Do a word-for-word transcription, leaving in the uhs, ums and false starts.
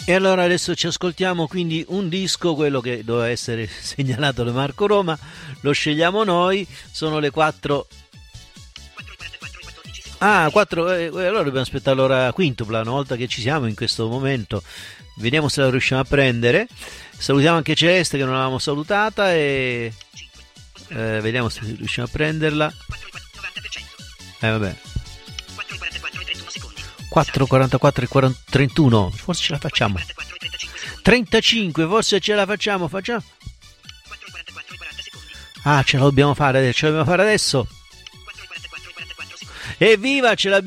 E allora adesso ci ascoltiamo quindi un disco, quello che doveva essere segnalato da Marco Roma, lo scegliamo noi, sono le quattro. Ah, quattro, eh, allora dobbiamo aspettare l'ora quintupla, una volta che ci siamo in questo momento, vediamo se la riusciamo a prendere. Salutiamo anche Celeste che non l'avevamo salutata e eh, vediamo se riusciamo a prenderla. Eh vabbè. quattro quarantaquattro e trentuno, forse ce la facciamo. trentacinque, forse ce la facciamo, facciamo. Ah, ce la dobbiamo fare, ce la dobbiamo fare adesso. Evviva, ce l'abbiamo.